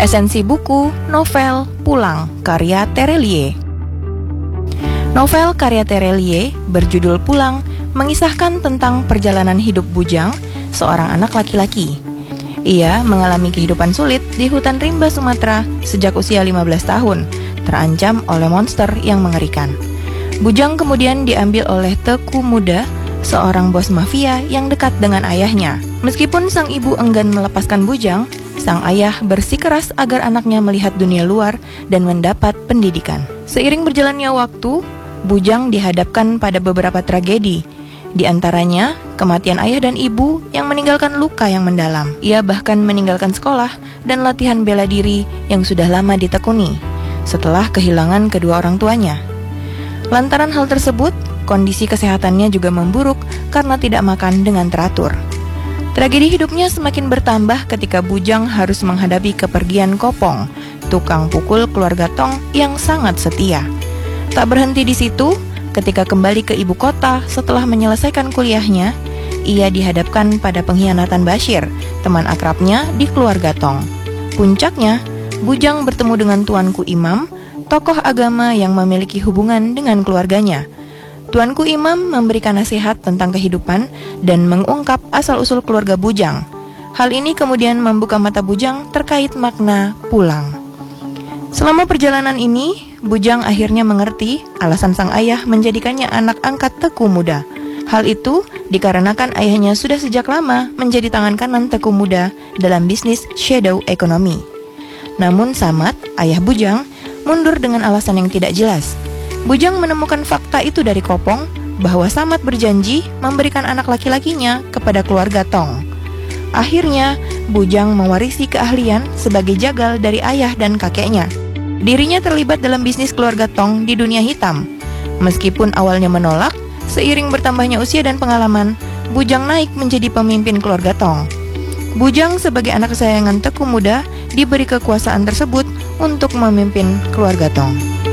Esensi buku, novel, Pulang, karya Terelie. Novel karya Terelie berjudul Pulang mengisahkan tentang perjalanan hidup Bujang, seorang anak laki-laki. Ia mengalami kehidupan sulit di hutan rimba Sumatera sejak usia 15 tahun, terancam oleh monster yang mengerikan. Bujang kemudian diambil oleh Teku Muda, seorang bos mafia yang dekat dengan ayahnya. Meskipun sang ibu enggan melepaskan Bujang, sang ayah bersikeras agar anaknya melihat dunia luar dan mendapat pendidikan. Seiring berjalannya waktu, Bujang dihadapkan pada beberapa tragedi. Di antaranya, kematian ayah dan ibu yang meninggalkan luka yang mendalam. Ia bahkan meninggalkan sekolah dan latihan bela diri yang sudah lama ditekuni setelah kehilangan kedua orang tuanya. Lantaran hal tersebut, kondisi kesehatannya juga memburuk karena tidak makan dengan teratur. Tragedi hidupnya semakin bertambah ketika Bujang harus menghadapi kepergian Kopong, tukang pukul keluarga Tong yang sangat setia. Tak berhenti di situ, ketika kembali ke ibu kota setelah menyelesaikan kuliahnya, ia dihadapkan pada pengkhianatan Bashir, teman akrabnya di keluarga Tong. Puncaknya, Bujang bertemu dengan Tuanku Imam, tokoh agama yang memiliki hubungan dengan keluarganya. Tuanku Imam memberikan nasihat tentang kehidupan dan mengungkap asal-usul keluarga Bujang. Hal ini kemudian membuka mata Bujang terkait makna pulang. Selama perjalanan ini, Bujang akhirnya mengerti alasan sang ayah menjadikannya anak angkat Teku Muda. Hal itu dikarenakan ayahnya sudah sejak lama menjadi tangan kanan Teku Muda dalam bisnis shadow economy. Namun Samad, ayah Bujang, mundur dengan alasan yang tidak jelas. Bujang menemukan fakta itu dari Kopong bahwa Samad berjanji memberikan anak laki-lakinya kepada keluarga Tong. Akhirnya, Bujang mewarisi keahlian sebagai jagal dari ayah dan kakeknya. Dirinya terlibat dalam bisnis keluarga Tong di dunia hitam. Meskipun awalnya menolak, seiring bertambahnya usia dan pengalaman, Bujang naik menjadi pemimpin keluarga Tong. Bujang sebagai anak kesayangan Teku Muda diberi kekuasaan tersebut untuk memimpin keluarga Tong.